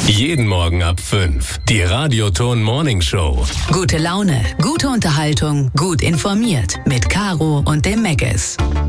Jeden Morgen ab 5. Die Radioton Morning Show. Gute Laune, gute Unterhaltung, gut informiert. Mit Caro und dem Megges.